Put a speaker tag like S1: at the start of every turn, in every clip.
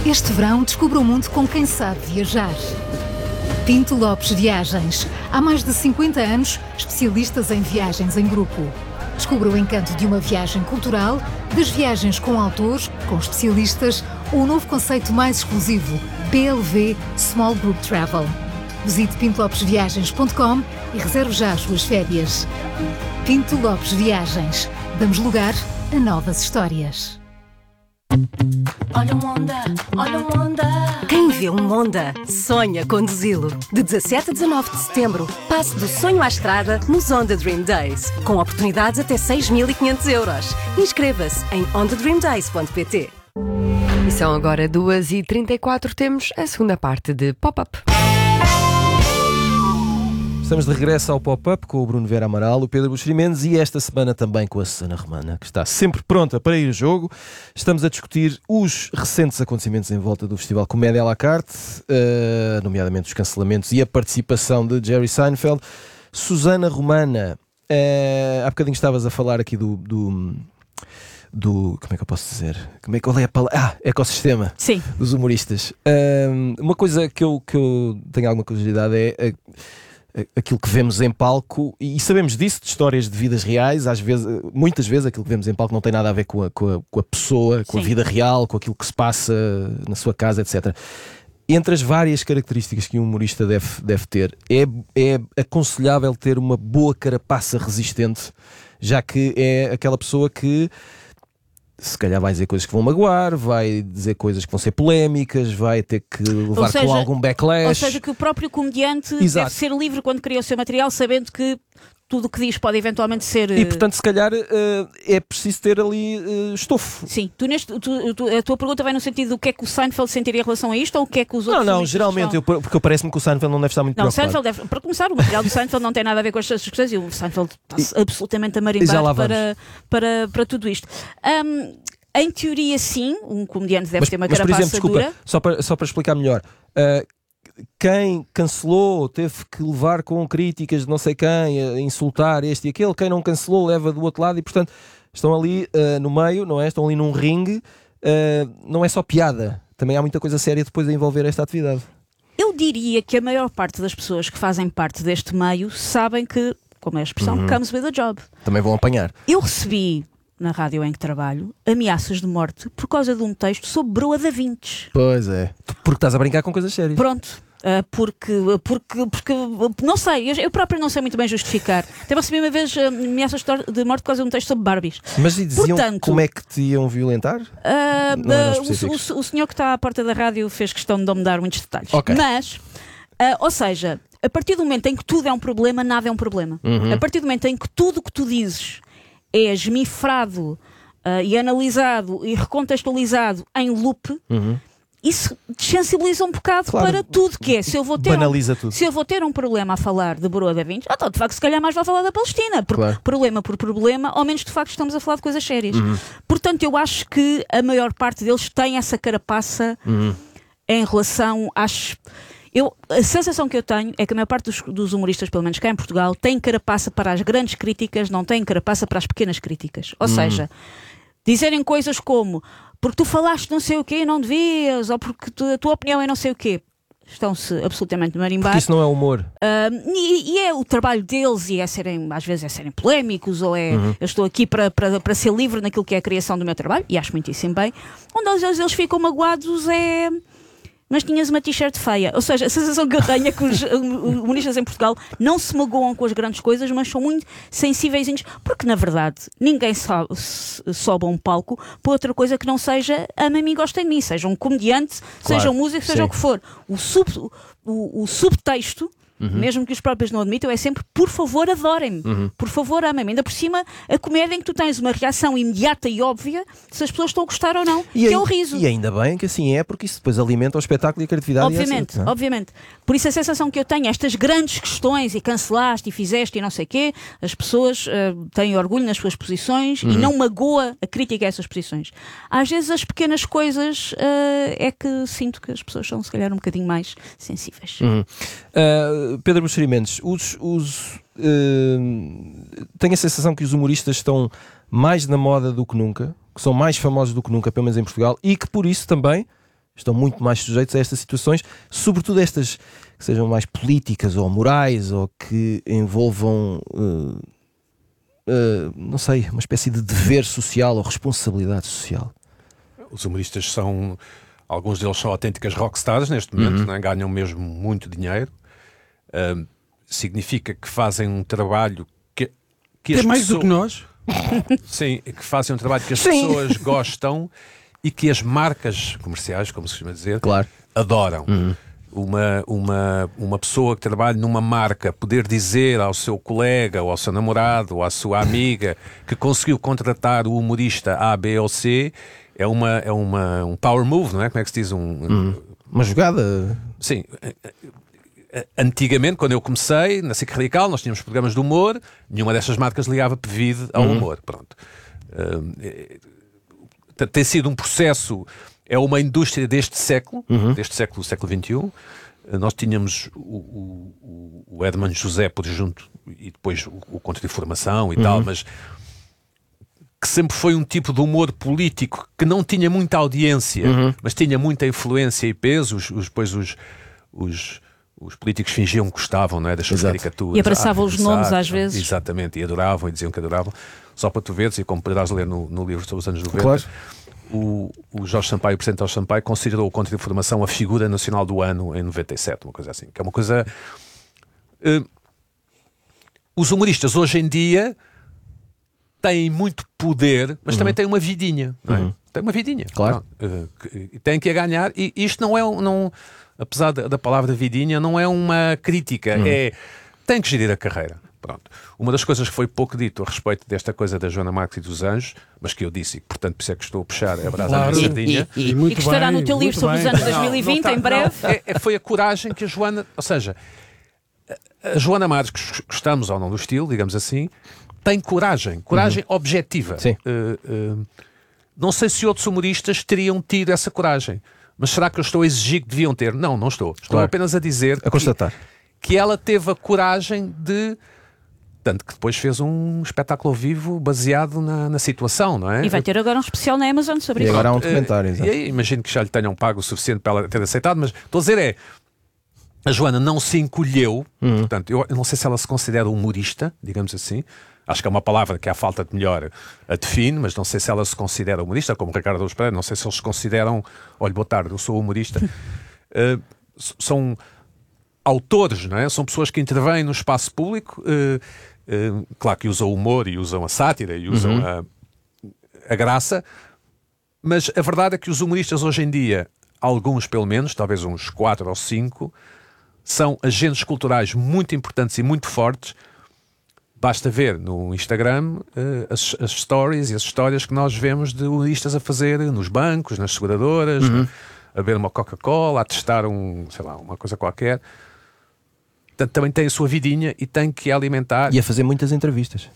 S1: Este verão descubra o mundo com quem sabe viajar. Pinto Lopes Viagens. Há mais de 50 anos, especialistas em viagens em grupo. Descubra o encanto de uma viagem cultural, das viagens com autores, com especialistas, ou o novo conceito mais exclusivo, BLV Small Group Travel. Visite pintolopesviagens.com e reserve já as suas férias. Pinto Lopes Viagens. Damos lugar a novas histórias.
S2: Olha um Honda, olha um Honda.
S3: Quem vê um Honda, sonha conduzi-lo. De 17 a 19 de setembro, passe do sonho à estrada nos Honda Dream Days, com oportunidades até 6.500 euros. Inscreva-se em hondadreamdays.pt.
S4: E são agora 2h34, temos a segunda parte de Pop-Up.
S5: Estamos de regresso ao Pop-Up com o Bruno Vera Amaral, o Pedro Buxeri Mendes e esta semana também com a Susana Romana, que está sempre pronta para ir a jogo. Estamos a discutir os recentes acontecimentos em volta do Festival Comédia à la carte, nomeadamente os cancelamentos e a participação de Jerry Seinfeld. Susana Romana, há bocadinho estavas a falar aqui do como é que eu posso dizer? Qual é a palavra? Ecossistema.
S2: Sim.
S5: Dos humoristas. Uma coisa que eu tenho alguma curiosidade é aquilo que vemos em palco, e sabemos disso de histórias de vidas reais. Às vezes, muitas vezes aquilo que vemos em palco não tem nada a ver com a pessoa, com a vida real, com aquilo que se passa na sua casa, etc. Entre as várias características que um humorista deve ter, é aconselhável ter uma boa carapaça resistente, já que é aquela pessoa que se calhar vai dizer coisas que vão magoar, vai dizer coisas que vão ser polémicas, vai ter que levar com algum backlash.
S2: Ou seja, que o próprio comediante deve ser livre quando cria o seu material, sabendo que tudo o que diz pode eventualmente ser...
S5: E portanto, se calhar, é preciso ter ali estofo.
S2: Sim. A tua pergunta vai no sentido do que é que o Seinfeld sentiria em relação a isto, ou o que é que os outros...
S5: Não, geralmente, porque parece-me que o Seinfeld não deve estar muito preocupado.
S2: Para começar, o material do Seinfeld não tem nada a ver com estas questões e o Seinfeld está absolutamente a marimbar para tudo isto. Em teoria, sim, um comediante deve ter uma carapaça dura.
S5: Só para explicar melhor... quem cancelou teve que levar com críticas de não sei quem, a insultar este e aquele. Quem não cancelou leva do outro lado e, portanto, estão ali no meio, não é? Estão ali num ringue. Não é só piada. Também há muita coisa séria depois de envolver esta atividade.
S2: Eu diria que a maior parte das pessoas que fazem parte deste meio sabem que, como é a expressão, comes with a job.
S5: Também vão apanhar.
S2: Eu recebi, na rádio em que trabalho, ameaças de morte por causa de um texto sobre Broa da Vintes.
S5: Pois é. Porque estás a brincar com coisas sérias.
S2: Pronto. Porque não sei, eu próprio não sei muito bem justificar. Até recebi uma vez ameaças de morte por causa de um texto sobre Barbies.
S5: Mas diziam, portanto, como é que te iam violentar?
S2: O senhor que está à porta da rádio fez questão de não me dar muitos detalhes.
S5: Okay.
S2: Mas, ou seja, a partir do momento em que tudo é um problema, nada é um problema. A partir do momento em que tudo o que tu dizes é esmifrado e analisado e recontextualizado em loop, isso desensibiliza um bocado para tudo que é. Se eu vou ter um problema a falar de Broa da Vintes, então de facto se calhar mais vai falar da Palestina, problema por problema, ao menos de facto estamos a falar de coisas sérias. Portanto, eu acho que a maior parte deles tem essa carapaça em relação às... A sensação que eu tenho é que a maior parte dos humoristas, pelo menos cá em Portugal, tem carapaça para as grandes críticas, não tem carapaça para as pequenas críticas. Ou seja, dizerem coisas como porque tu falaste não sei o quê, não devias, ou porque a tua opinião é não sei o quê. Estão-se absolutamente a marimbar.
S5: Porque isso não é humor.
S2: E é o trabalho deles, e às vezes é serem polémicos, ou eu estou aqui para ser livre naquilo que é a criação do meu trabalho, e acho muitíssimo bem. Onde às vezes eles ficam magoados mas tinhas uma t-shirt feia. Ou seja, a sensação que eu tenho é que os humoristas em Portugal não se magoam com as grandes coisas, mas são muito sensíveis, porque na verdade ninguém sobe a um palco por outra coisa que não seja ama-me e gosta de mim, seja um comediante, seja um músico, seja o que for. O subtexto, mesmo que os próprios não admitam, é sempre por favor adorem-me, por favor amem-me. Ainda por cima, a comédia em que tu tens uma reação imediata e óbvia se as pessoas estão a gostar ou não, que é o riso.
S5: E ainda bem que assim é, porque isso depois alimenta o espetáculo e a criatividade.
S2: Obviamente. Por isso a sensação que eu tenho, estas grandes questões, e cancelaste e fizeste e não sei o quê, as pessoas têm orgulho nas suas posições e não magoa a crítica a essas posições. Às vezes as pequenas coisas é que sinto que as pessoas são se calhar um bocadinho mais sensíveis.
S5: Pedro Buxeri Mendes, tenho a sensação que os humoristas estão mais na moda do que nunca, que são mais famosos do que nunca, pelo menos em Portugal, e que por isso também estão muito mais sujeitos a estas situações, sobretudo estas que sejam mais políticas ou morais ou que envolvam, não sei, uma espécie de dever social ou responsabilidade social.
S6: Os humoristas são, alguns deles são autênticas rockstars neste momento, não é? Ganham mesmo muito dinheiro. Significa que fazem um trabalho que
S7: Tem mais do que nós.
S6: Sim, que fazem um trabalho que as pessoas gostam e que as marcas comerciais, como se costuma dizer,
S5: Claro.
S6: adoram. Uma pessoa que trabalha numa marca poder dizer ao seu colega ou ao seu namorado ou à sua amiga que conseguiu contratar o humorista A, B ou C é um power move, não é? Como é que se diz?
S5: Uma jogada.
S6: Sim. Antigamente, quando eu comecei na SIC Radical, nós tínhamos programas de humor, nenhuma destas marcas ligava PVD ao humor. Pronto. Tem sido um processo, é uma indústria deste século, século XXI. Nós tínhamos o Edmund José por junto e depois o Contra-Informação e tal, mas que sempre foi um tipo de humor político que não tinha muita audiência, mas tinha muita influência e peso. Depois os políticos fingiam que gostavam, não é, das suas caricaturas.
S2: E abraçavam os nomes às vezes.
S6: Exatamente, e adoravam, e diziam que adoravam. Só para tu veres, e como poderás ler no livro sobre os anos 90,
S5: Claro.
S6: o Jorge Sampaio, o Presidente Jorge Sampaio, considerou o Contra-Informação a figura nacional do ano em 97, uma coisa assim. Que é uma coisa... os humoristas hoje em dia têm muito poder, mas também têm uma vidinha, não é? Tem uma vidinha.
S5: Claro.
S6: Têm que a ganhar, e isto não é... apesar da palavra vidinha, não é uma crítica, tem que gerir a carreira. Pronto. Uma das coisas que foi pouco dito a respeito desta coisa da Joana Marques e dos Anjos, mas que eu disse, e portanto por isso é que estou a puxar a brasa à sardinha,
S7: E
S2: E que estará no teu livro sobre os anos 2020, em breve.
S6: foi a coragem que a Joana, ou seja, a Joana Marques, que gostamos ou não do estilo, digamos assim, tem coragem objetiva.
S5: Sim.
S6: Não sei se outros humoristas teriam tido essa coragem. Mas será que eu estou a exigir que deviam ter? Não, não estou. Estou apenas a dizer
S5: A constatar.
S6: que ela teve a coragem de... Tanto que depois fez um espetáculo ao vivo baseado na situação, não é?
S2: E vai ter agora um especial na Amazon sobre
S5: E
S2: isso.
S5: agora há um documentário.
S6: E
S5: exato.
S6: aí, imagino que já lhe tenham pago o suficiente para ela ter aceitado, mas estou a dizer a Joana não se encolheu, portanto, eu não sei se ela se considera humorista, digamos assim. Acho que é uma palavra que, à falta de melhor, a define, mas não sei se ela se considera humorista, como Ricardo Araújo Pereira, não sei se eles se consideram, olha, boa tarde, eu sou humorista. São autores, não é? São pessoas que intervêm no espaço público, claro que usam o humor e usam a sátira e usam a graça, mas a verdade é que os humoristas hoje em dia, alguns pelo menos, talvez uns 4 ou 5, são agentes culturais muito importantes e muito fortes. Basta ver no Instagram as stories e as histórias que nós vemos de humoristas a fazer nos bancos, nas seguradoras, a beber uma Coca-Cola, a testar uma coisa qualquer. Portanto, também tem a sua vidinha e tem que alimentar.
S5: E a fazer muitas entrevistas.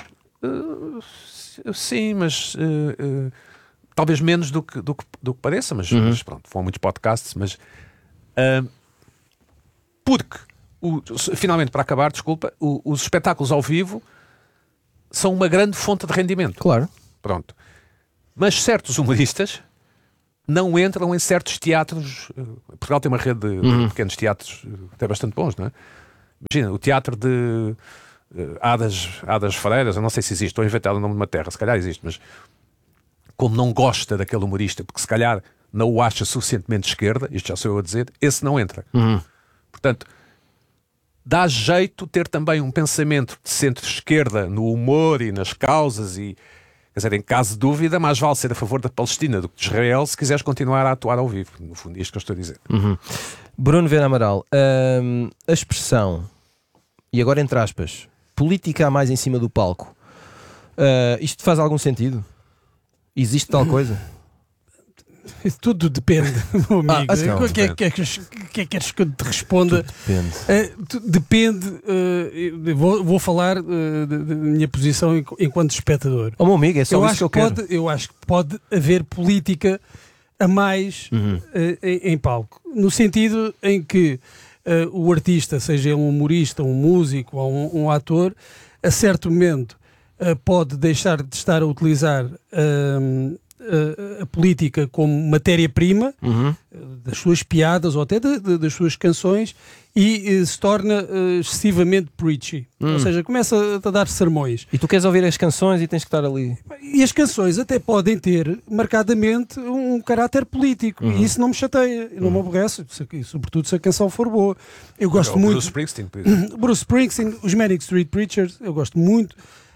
S6: Sim, mas talvez menos do que pareça, mas pronto, foram muitos podcasts, mas porque finalmente, para acabar, desculpa, os espetáculos ao vivo são uma grande fonte de rendimento.
S5: Claro.
S6: Pronto. Mas certos humoristas não entram em certos teatros. Portugal tem uma rede de pequenos teatros até bastante bons, não é? Imagina, o teatro de Hadas Freiras, eu não sei se existe, estou a inventar o nome de uma terra, se calhar existe, mas como não gosta daquele humorista, porque se calhar não o acha suficientemente esquerda, isto já sou eu a dizer, esse não entra. Portanto, dá jeito ter também um pensamento de centro-esquerda no humor e nas causas e, quer dizer, em caso de dúvida, mais vale ser a favor da Palestina do que de Israel se quiseres continuar a atuar ao vivo. No fundo, é isto que eu estou a dizer.
S5: Bruno Viana Amaral, a expressão, e agora entre aspas, política a mais em cima do palco, isto faz algum sentido? Existe tal coisa?
S7: Isso tudo depende, meu amigo.
S5: Não,
S7: O que é que queres que eu te responda?
S5: Depende.
S7: Vou falar da minha posição enquanto espectador.
S5: Oh, meu amigo, é só isso que eu quero.
S7: Eu acho que pode haver política a mais em palco. No sentido em que o artista, seja ele um humorista, um músico ou um ator, a certo momento pode deixar de estar a utilizar a política como matéria-prima das suas piadas ou até das suas canções e se torna excessivamente preachy. Ou seja, começa a dar sermões.
S5: E tu queres ouvir as canções e tens que estar ali.
S7: E as canções até podem ter marcadamente um caráter político. E isso não me chateia, não me aborrece, sobretudo se a canção for boa. Eu gosto muito.
S6: Bruce Springsteen, por exemplo.
S7: Bruce Springsteen, os Manic Street Preachers, eu gosto muito.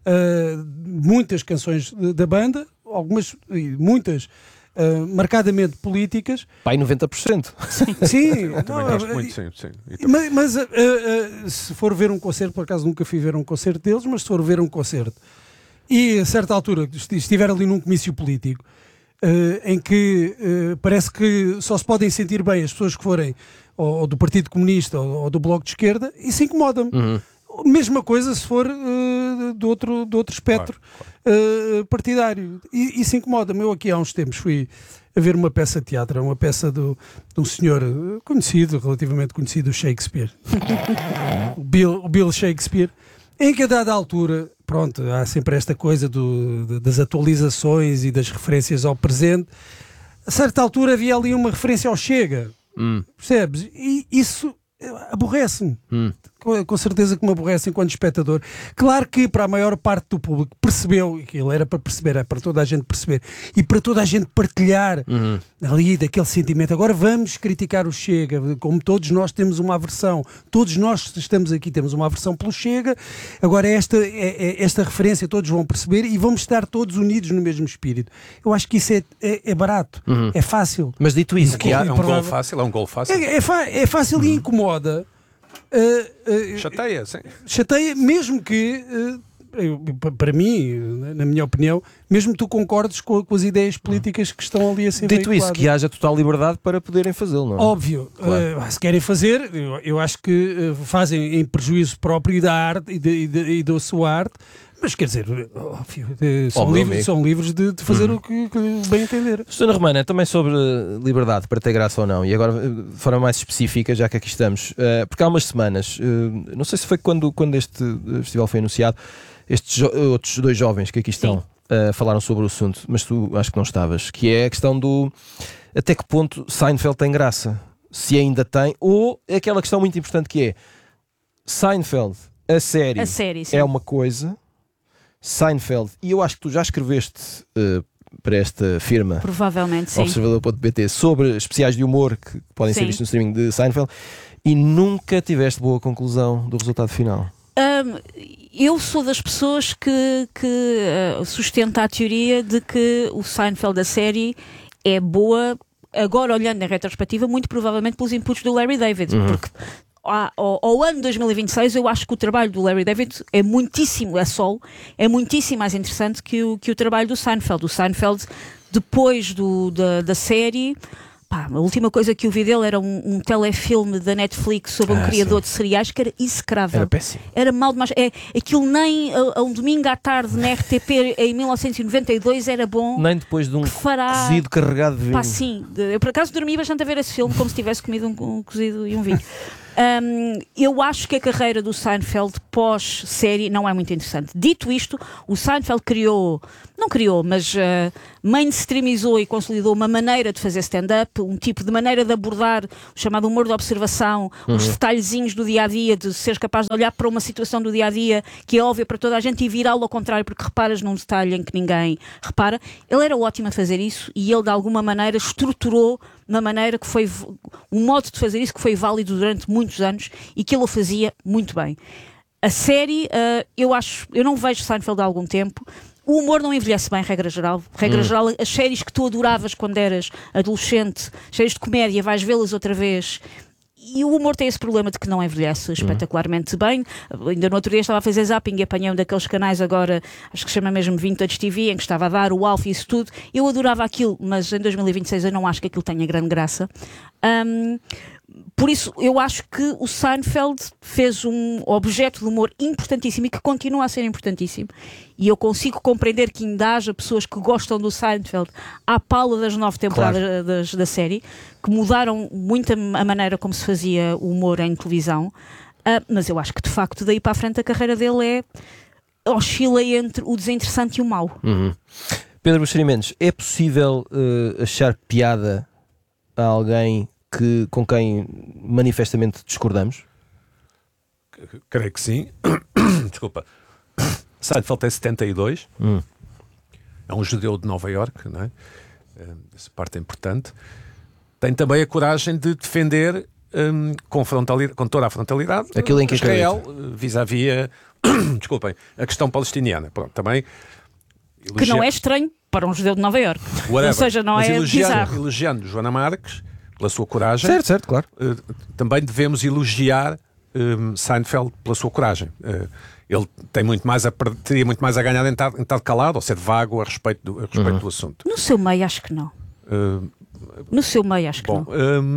S7: Muitas canções da banda, muitas marcadamente políticas.
S5: Pai, 90%.
S7: Sim,
S6: Também gosto muito, sim.
S7: mas se for ver um concerto, por acaso nunca fui ver um concerto deles, mas se for ver um concerto e a certa altura estiver ali num comício político em que parece que só se podem sentir bem as pessoas que forem ou do Partido Comunista ou do Bloco de Esquerda, isso incomoda-me. Mesma coisa se for do outro espectro partidário. Isso incomoda-me. Eu aqui há uns tempos fui a ver uma peça de teatro, uma peça de um senhor relativamente conhecido, Shakespeare. o Bill Shakespeare, em que a dada altura, pronto, há sempre esta coisa das atualizações e das referências ao presente. A certa altura havia ali uma referência ao Chega. Percebes? E isso aborrece-me. Com certeza que me aborrece enquanto espectador. Claro que para a maior parte do público percebeu, que ele era para perceber, é para toda a gente perceber e para toda a gente partilhar ali daquele sentimento. Agora vamos criticar o Chega, como todos nós temos uma aversão, todos nós estamos aqui, temos uma aversão pelo Chega. Agora esta referência todos vão perceber e vamos estar todos unidos no mesmo espírito. Eu acho que isso é barato, é fácil.
S5: Mas dito isso,
S6: É um gol fácil,
S7: é fácil e incomoda.
S6: Chateia, sim.
S7: Chateia, mesmo que para mim, na minha opinião, mesmo que tu concordes com as ideias políticas que estão ali a ser
S5: dito
S7: veiculadas.
S5: isso, que haja total liberdade para poderem fazê-lo, não é?
S7: Óbvio,
S5: Claro.
S7: se querem fazer, eu acho que fazem em prejuízo próprio da arte e da sua arte. Mas quer dizer, óbvio, são livres de fazer o que bem entender.
S5: Susana Romana, também sobre liberdade, para ter graça ou não, e agora de forma mais específica, já que aqui estamos, porque há umas semanas, não sei se foi quando este festival foi anunciado, estes outros dois jovens que aqui estão falaram sobre o assunto, mas tu acho que não estavas, que é a questão do até que ponto Seinfeld tem graça, se ainda tem, ou é aquela questão muito importante que é Seinfeld, a série
S2: sim.
S5: é uma coisa. Seinfeld, e eu acho que tu já escreveste para esta firma,
S2: provavelmente sim,
S5: Observador.pt, sobre especiais de humor que podem ser vistos no streaming de Seinfeld, e nunca tiveste boa conclusão do resultado final.
S2: Eu sou das pessoas que sustenta a teoria de que o Seinfeld da série é boa, agora olhando em retrospectiva, muito provavelmente pelos inputs do Larry David, porque ao ano 2026 eu acho que o trabalho do Larry David é muitíssimo mais interessante que o trabalho do Seinfeld. O Seinfeld, depois da série, a última coisa que eu vi dele era um telefilme da Netflix sobre um criador de cereais que era execrável.
S5: Era péssimo.
S2: Era mal demais. Aquilo nem a um domingo à tarde na RTP em 1992 era bom.
S5: Nem depois de um cozido carregado de vinho.
S2: Sim. Eu por acaso dormi bastante a ver esse filme, como se tivesse comido um cozido e um vinho. Eu acho que a carreira do Seinfeld pós-série não é muito interessante. Dito isto, o Seinfeld mas mainstreamizou e consolidou uma maneira de fazer stand-up, um tipo de maneira de abordar o chamado humor de observação, os detalhezinhos do dia-a-dia, de seres capaz de olhar para uma situação do dia-a-dia que é óbvia para toda a gente e virá-lo ao contrário porque reparas num detalhe em que ninguém repara. Ele era ótimo a fazer isso e ele de alguma maneira estruturou uma maneira que foi um modo de fazer isso que foi válido durante muitos anos e que ele o fazia muito bem. A série, eu não vejo Seinfeld há algum tempo. O humor não envelhece bem, regra geral. Regra geral, as séries que tu adoravas quando eras adolescente, séries de comédia, vais vê-las outra vez. E o humor tem esse problema de que não envelhece espetacularmente bem. Ainda no outro dia estava a fazer zapping e apanhei um daqueles canais agora, acho que se chama mesmo Vintage TV, em que estava a dar o Alf e isso tudo. Eu adorava aquilo, mas em 2026 eu não acho que aquilo tenha grande graça. Por isso, eu acho que o Seinfeld fez um objeto de humor importantíssimo e que continua a ser importantíssimo. E eu consigo compreender que ainda haja pessoas que gostam do Seinfeld à pala das 9 temporadas da série, que mudaram muito a maneira como se fazia o humor em televisão. Mas eu acho que, de facto, daí para a frente a carreira dele oscila entre o desinteressante e o mau.
S5: Pedro Buxeri Mendes, é possível achar piada a alguém com quem manifestamente discordamos?
S6: Creio que sim. Desculpa. Seinfeld tem 72. É um judeu de Nova Iorque, não é? Essa parte é importante. Tem também a coragem de defender com toda a frontalidade
S5: aquilo em que
S6: Israel vis-à-vis desculpem, a questão palestiniana. Pronto, também
S2: que não é estranho para um judeu de Nova Iorque. Ou seja, não é bizarro.
S6: Elogiando Joana Marques pela sua coragem.
S5: Certo, claro.
S6: Também devemos elogiar Seinfeld pela sua coragem. Ele tem teria muito mais a ganhar em estar calado ou ser vago a respeito do assunto.
S2: No seu meio, acho que não. No seu meio, acho que não.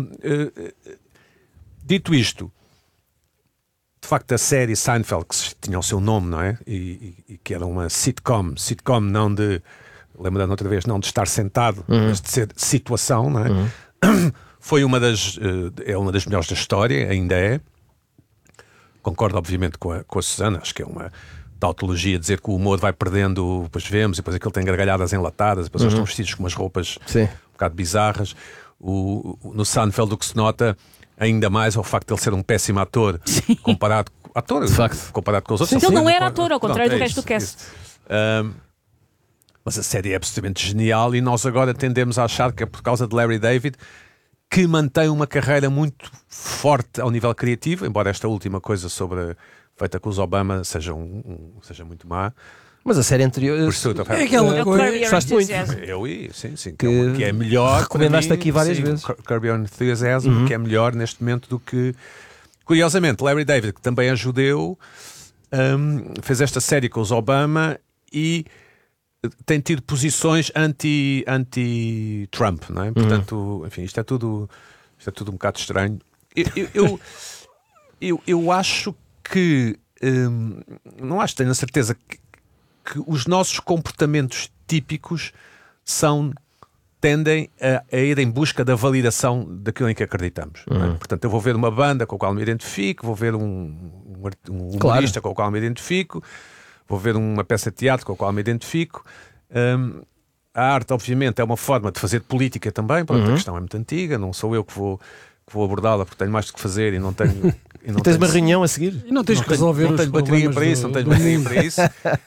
S6: Dito isto, de facto, a série Seinfeld, que tinha o seu nome, não é? E que era uma sitcom não de, lembrando outra vez, não de estar sentado, mas de ser situação, não é? Foi uma das melhores da história, ainda é. Concordo, obviamente, com a Susana, acho que é uma tautologia dizer que o humor vai perdendo, depois vemos, e depois aquilo tem gargalhadas enlatadas, e depois eles estão vestidos com umas roupas um bocado bizarras. No Seinfeld o que se nota ainda mais é o facto de ele ser um péssimo ator comparado com os outros.
S2: Ele não era ator, ao contrário do resto do cast.
S6: Mas a série é absolutamente genial e nós agora tendemos a achar que é por causa de Larry David, que mantém uma carreira muito forte ao nível criativo, embora esta última coisa feita com os Obama seja muito má.
S5: Mas a série anterior
S7: é aquela coisa
S5: gostaste muito.
S6: Sim, que é melhor.
S5: Recomendaste aqui várias vezes.
S6: Curb Your Enthusiasm, que é melhor neste momento do que... Curiosamente, Larry David, que também é judeu, fez esta série com os Obama e tem tido posições anti-Trump, não é? Portanto, enfim, isto é tudo um bocado estranho. Eu acho que não acho, tenho a certeza que os nossos comportamentos típicos tendem a ir em busca da validação daquilo em que acreditamos. Não é? Portanto, eu vou ver uma banda com a qual me identifico, vou ver um humorista com o qual me identifico, vou ver uma peça de teatro com a qual me identifico. A arte, obviamente, é uma forma de fazer política também. Pronto, a questão é muito antiga, não sou eu que vou abordá-la porque tenho mais do que fazer e não tenho...
S5: tens uma reunião a seguir?
S7: E não tens que resolver os
S6: bateria para isso, não tenho bateria para isso.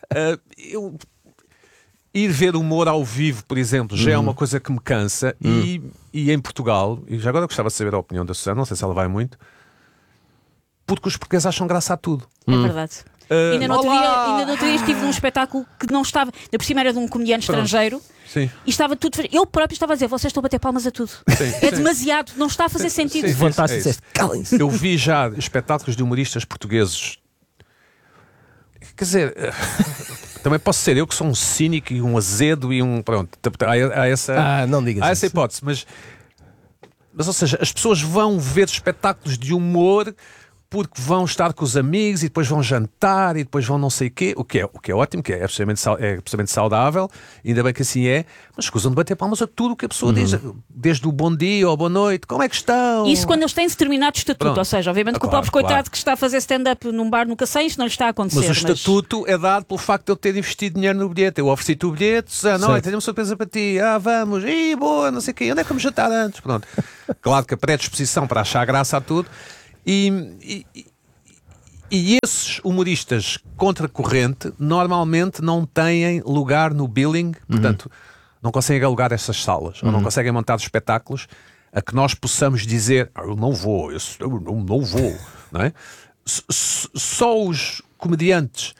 S6: Ir ver humor ao vivo, por exemplo, já é uma coisa que me cansa. E em Portugal, e já agora gostava de saber a opinião da Susana, não sei se ela vai muito, porque os portugueses acham graça a tudo.
S2: É verdade. Ainda no outro dia estive num espetáculo que não estava, ainda por cima era de um comediante estrangeiro.
S6: Sim.
S2: E estava tudo. Eu próprio estava a dizer: vocês estão a bater palmas a tudo. É demasiado, não está a fazer sentido.
S5: Levantaste e disseste: calem-se.
S6: Eu vi já espetáculos de humoristas portugueses. Quer dizer, também posso ser eu que sou um cínico e um azedo e um. Pronto, há essa.
S5: Não digas
S6: há essa
S5: isso.
S6: hipótese, mas ou seja, as pessoas vão ver espetáculos de humor porque vão estar com os amigos e depois vão jantar e depois vão não sei o quê, o que é ótimo, que é absolutamente saudável, ainda bem que assim é, mas escusam de bater palmas a tudo o que a pessoa diz, desde o bom dia ou boa noite, como é que estão?
S2: Isso quando eles têm determinado estatuto.
S6: Pronto.
S2: Ou seja, obviamente que o pobre coitado que está a fazer stand-up num bar nunca sei, isso não lhe está a acontecer.
S6: Mas o estatuto é dado pelo facto de eu ter investido dinheiro no bilhete. Eu ofereci-te o bilhete, Susana, tenho uma surpresa para ti, vamos, boa, não sei o quê, onde é que vamos jantar antes? Pronto. Claro que a predisposição para achar graça a tudo. E esses humoristas contra-corrente normalmente não têm lugar no billing, portanto, não conseguem alugar essas salas, ou não conseguem montar espetáculos a que nós possamos dizer eu não vou, não vou, não é? Só os comediantes